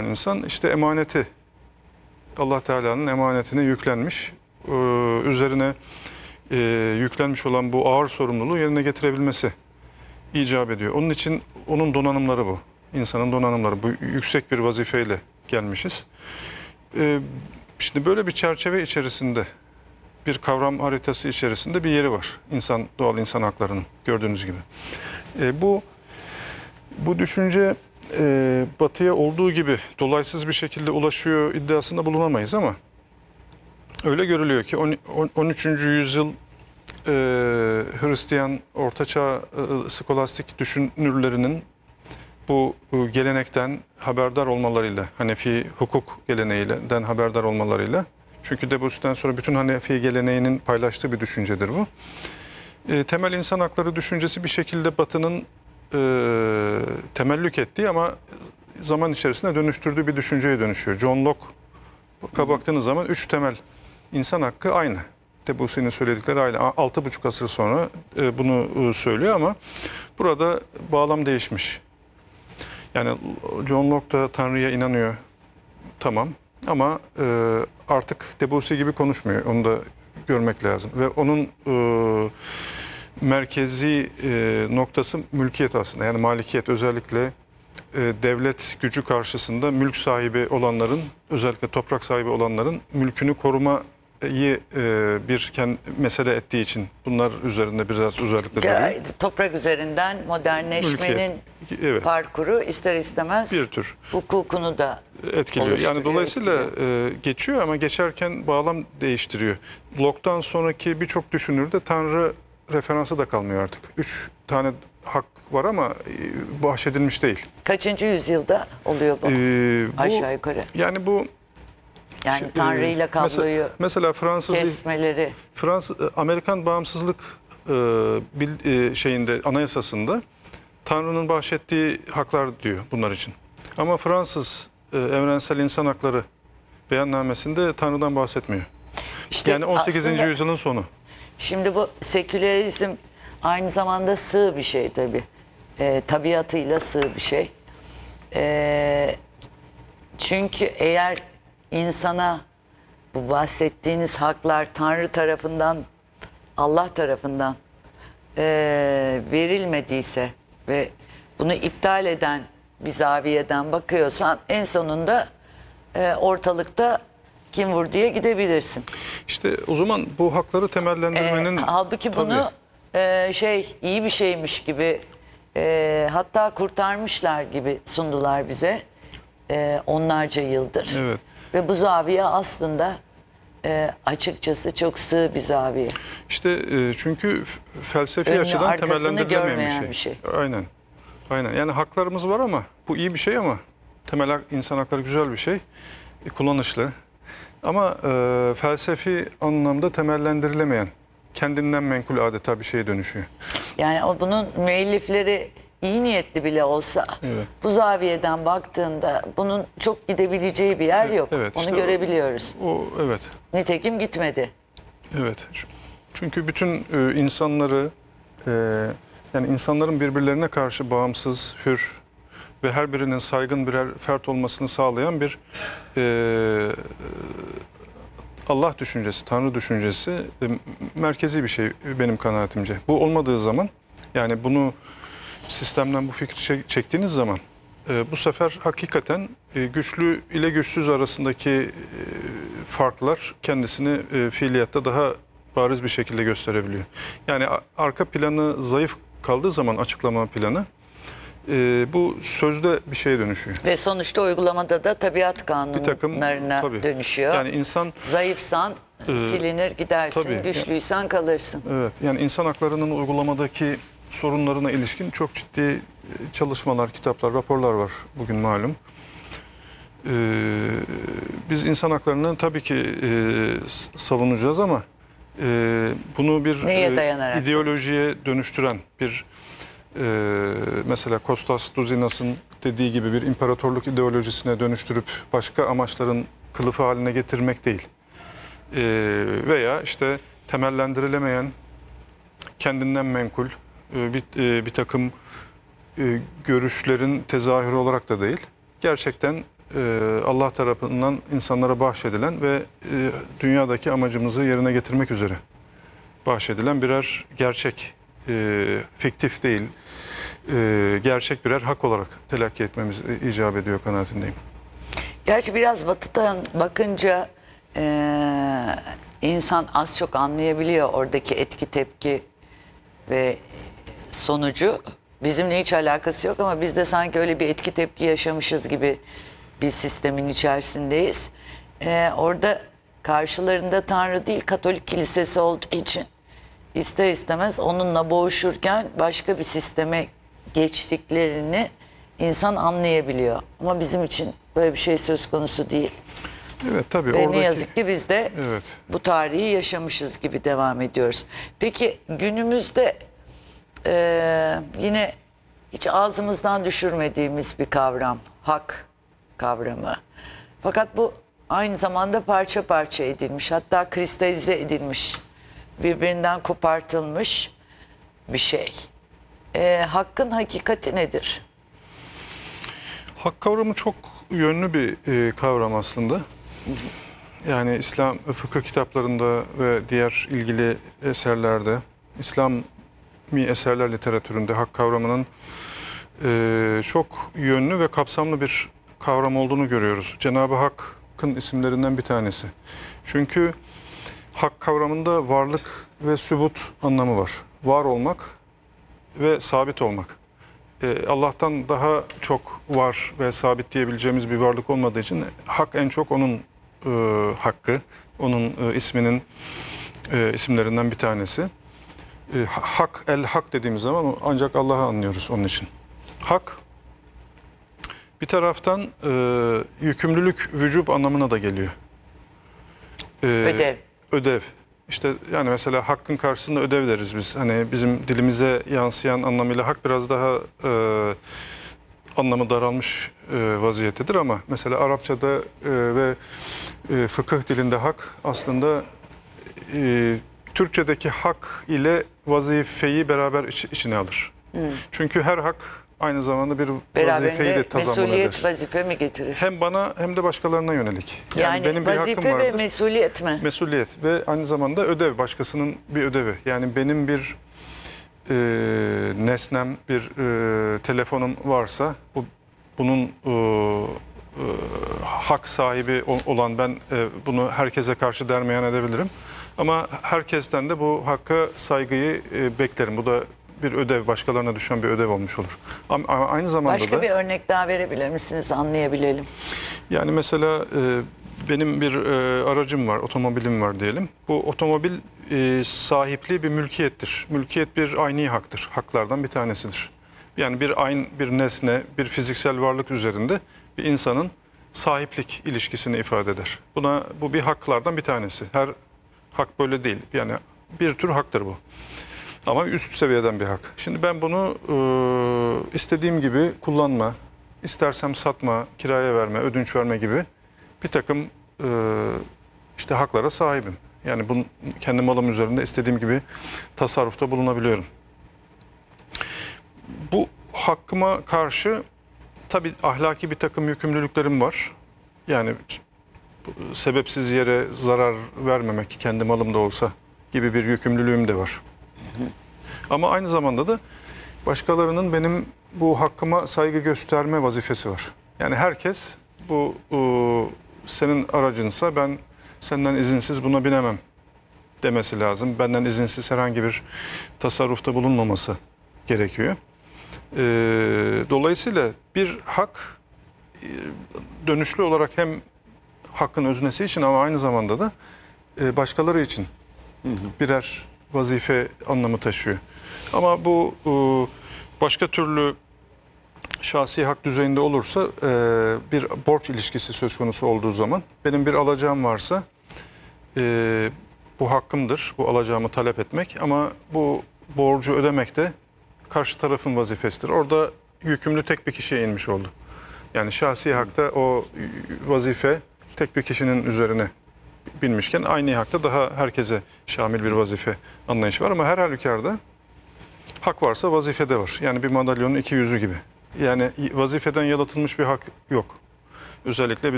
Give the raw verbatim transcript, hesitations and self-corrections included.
insan işte emaneti, Allah Teala'nın emanetine yüklenmiş, e, üzerine e, yüklenmiş olan bu ağır sorumluluğu yerine getirebilmesi icap ediyor. Onun için onun donanımları bu. İnsanın donanımları. Bu yüksek bir vazifeyle gelmişiz. E, şimdi böyle bir çerçeve içerisinde, bir kavram haritası içerisinde bir yeri var. İnsan, doğal insan haklarının gördüğünüz gibi. E, bu bu düşünce e, Batı'ya olduğu gibi dolaysız bir şekilde ulaşıyor iddiasında bulunamayız ama öyle görülüyor ki on üçüncü yüzyıl e, Hristiyan Ortaçağ e, skolastik düşünürlerinin bu e, gelenekten haberdar olmalarıyla, Hanefi hukuk geleneğinden haberdar olmalarıyla, çünkü Debussy'den sonra bütün Hanefi geleneğinin paylaştığı bir düşüncedir bu. E, temel insan hakları düşüncesi bir şekilde Batı'nın e, temellük ettiği ama zaman içerisinde dönüştürdüğü bir düşünceye dönüşüyor. John Locke'a baktığınız zaman üç temel insan hakkı aynı. Debussy'nin söyledikleri aynı. Altı buçuk asır sonra e, bunu e, söylüyor ama burada bağlam değişmiş. Yani John Locke da Tanrı'ya inanıyor, tamam, ama e, artık Debussy gibi konuşmuyor. Onu da görmek lazım. Ve onun e, merkezi e, noktası mülkiyet aslında. Yani malikiyet, özellikle e, devlet gücü karşısında mülk sahibi olanların, özellikle toprak sahibi olanların mülkünü korumayı e, bir kend, mesele ettiği için bunlar üzerinde biraz özellikle duruyor. Toprak üzerinden modernleşmenin evet. parkuru ister istemez bir tür hukukunu da etkiliyor. Yani dolayısıyla e, geçiyor ama geçerken bağlam değiştiriyor. Locke'dan sonraki birçok düşünürde Tanrı referansı da kalmıyor artık. Üç tane hak var ama e, bahşedilmiş değil. Kaçıncı yüzyılda oluyor bu? Ee, bu Aşağı yukarı. Yani bu yani şey, Tanrı ile kabloyu mesela, mesela Fransız kesmeleri. Fransız Amerikan bağımsızlık e, bil, e, şeyinde, anayasasında Tanrı'nın bahşettiği haklar diyor bunlar için. Ama Fransız e, evrensel insan hakları beyannamesinde Tanrı'dan bahsetmiyor. İşte yani on sekizinci yüzyılın sonu. Şimdi bu sekülerizm aynı zamanda sığ bir şey tabii. E, tabiatıyla sığ bir şey. E, çünkü eğer insana bu bahsettiğiniz haklar Tanrı tarafından, Allah tarafından e, verilmediyse ve bunu iptal eden bir zaviyeden bakıyorsan en sonunda e, ortalıkta kim vurduya gidebilirsin. İşte o zaman bu hakları temellendirmenin... E, halbuki bunu e, şey iyi bir şeymiş gibi e, hatta kurtarmışlar gibi sundular bize e, onlarca yıldır. Evet. Ve bu zaviye aslında e, açıkçası çok sığ bir zaviye. İşte e, çünkü felsefi Önünü, açıdan temellendirilemeyen bir şey. bir şey. Aynen. Aynen. Yani haklarımız var ama bu iyi bir şey ama temel insan hakları güzel bir şey. E, kullanışlı. Ama e, felsefi anlamda temellendirilemeyen, kendinden menkul adeta bir şeye dönüşüyor. Yani o bunun müellifleri iyi niyetli bile olsa evet. bu zaviyeden baktığında bunun çok gidebileceği bir yer yok. Evet, onu işte görebiliyoruz. O, o evet. Nitekim gitmedi. Evet. Çünkü bütün e, insanları e, yani insanların birbirlerine karşı bağımsız, hür ve her birinin saygın birer fert olmasını sağlayan bir e, Allah düşüncesi, Tanrı düşüncesi e, merkezi bir şey benim kanaatimce. Bu olmadığı zaman, yani bunu sistemden bu fikri çektiğiniz zaman e, bu sefer hakikaten e, güçlü ile güçsüz arasındaki e, farklar kendisini e, fiiliyatta daha bariz bir şekilde gösterebiliyor. Yani arka planı zayıf kaldığı zaman, açıklama planı, e, bu sözde bir şeye dönüşüyor. Ve sonuçta uygulamada da tabiat kanunlarına takım, dönüşüyor. Yani insan zayıfsan e, silinir gidersin, tabii, güçlüysen kalırsın. Evet, yani insan haklarının uygulamadaki sorunlarına ilişkin çok ciddi çalışmalar, kitaplar, raporlar var bugün malum. Ee, biz insan haklarını tabii ki e, savunacağız ama e, bunu bir e, ideolojiye dönüştüren bir e, mesela Kostas Douzinas'ın dediği gibi bir imparatorluk ideolojisine dönüştürüp başka amaçların kılıfı haline getirmek değil. E, veya işte temellendirilemeyen, kendinden menkul bir, bir takım görüşlerin tezahürü olarak da değil. Gerçekten e, Allah tarafından insanlara bahşedilen ve e, dünyadaki amacımızı yerine getirmek üzere bahşedilen birer gerçek, e, fiktif değil, e, gerçek birer hak olarak telakki etmemiz icap ediyor kanaatindeyim. Gerçi biraz batıdan bakınca eee, insan az çok anlayabiliyor oradaki etki tepki ve sonucu. Bizimle hiç alakası yok ama biz de sanki öyle bir etki tepki yaşamışız gibi bir sistemin içerisindeyiz. Eee, orada karşılarında Tanrı değil Katolik kilisesi olduğu için ister istemez onunla boğuşurken başka bir sisteme geçtiklerini insan anlayabiliyor. Ama bizim için böyle bir şey söz konusu değil. Evet tabii. Ve oradaki, ne yazık ki biz de evet. bu tarihi yaşamışız gibi devam ediyoruz. Peki günümüzde eee, yine hiç ağzımızdan düşürmediğimiz bir kavram, hak kavramı. Fakat bu aynı zamanda parça parça edilmiş, hatta kristalize edilmiş, birbirinden kopartılmış bir şey. Eee, hakkın hakikati nedir? Hak kavramı çok yönlü bir e, kavram aslında. Yani İslam fıkıh kitaplarında ve diğer ilgili eserlerde, İslami eserler literatüründe hak kavramının e, çok yönlü ve kapsamlı bir kavram olduğunu görüyoruz. Cenab-ı Hakk'ın isimlerinden bir tanesi. Çünkü hak kavramında varlık ve sübut anlamı var. Var olmak ve sabit olmak. Ee, Allah'tan daha çok var ve sabit diyebileceğimiz bir varlık olmadığı için hak en çok onun e, hakkı, onun e, isminin e, isimlerinden bir tanesi. E, hak, el hak dediğimiz zaman ancak Allah'ı anlıyoruz onun için. Hak bir taraftan e, yükümlülük, vücub anlamına da geliyor. E, Ödev. Ödev. İşte yani mesela hakkın karşısında ödev deriz biz. Hani bizim dilimize yansıyan anlamıyla hak biraz daha e, anlamı daralmış e, vaziyettedir ama mesela Arapçada e, ve e, fıkıh dilinde hak aslında e, Türkçedeki hak ile vazifeyi beraber iç, içine alır. Hmm. Çünkü her hak aynı zamanda bir vazifeyi de tazammül mesuliyet eder. vazife mi getirir? Hem bana hem de başkalarına yönelik. Yani, Yani, benim bir hakkım vazife vardır. ve mesuliyet mi? Mesuliyet ve aynı zamanda ödev, başkasının bir ödevi. Yani benim bir e, nesnem, bir e, telefonum varsa bu bunun e, e, hak sahibi olan ben e, bunu herkese karşı dermeyan edebilirim. Ama herkesten de bu hakka saygıyı e, beklerim. Bu da bir ödev, başkalarına düşen bir ödev olmuş olur. Ama aynı zamanda Başka da... bir örnek daha verebilir misiniz, anlayabilelim? Yani mesela e, benim bir e, aracım var, otomobilim var diyelim. Bu otomobil e, sahipliği bir mülkiyettir. Mülkiyet bir ayni haktır, haklardan bir tanesidir. Yani bir ayn, bir nesne, bir fiziksel varlık üzerinde bir insanın sahiplik ilişkisini ifade eder. Buna bu bir haklardan bir tanesi. Her hak böyle değil. Yani bir tür haktır bu. Ama üst seviyeden bir hak. Şimdi ben bunu e, istediğim gibi kullanma, istersem satma, kiraya verme, ödünç verme gibi bir takım e, işte haklara sahibim. Yani bunu, kendi malım üzerinde istediğim gibi tasarrufta bulunabiliyorum. Bu hakkıma karşı tabii ahlaki bir takım yükümlülüklerim var. Yani sebepsiz yere zarar vermemek, kendi malım da olsa gibi bir yükümlülüğüm de var. Ama aynı zamanda da başkalarının benim bu hakkıma saygı gösterme vazifesi var. Yani herkes bu e, senin aracınsa ben senden izinsiz buna binemem demesi lazım. Benden izinsiz herhangi bir tasarrufta bulunmaması gerekiyor. E, dolayısıyla bir hak e, dönüşlü olarak hem hakkın öznesi için ama aynı zamanda da e, başkaları için birer vazife anlamı taşıyor. Ama bu e, başka türlü şahsi hak düzeyinde olursa e, bir borç ilişkisi söz konusu olduğu zaman benim bir alacağım varsa e, bu hakkımdır, bu alacağımı talep etmek ama bu borcu ödemek de karşı tarafın vazifesidir. Orada yükümlü tek bir kişiye inmiş oldu. Yani şahsi hakta o vazife tek bir kişinin üzerine binmişken aynı hakta daha herkese şamil bir vazife anlayışı var ama her halükarda hak varsa vazifede var. Yani bir madalyonun iki yüzü gibi. Yani vazifeden yalıtılmış bir hak yok. özellikle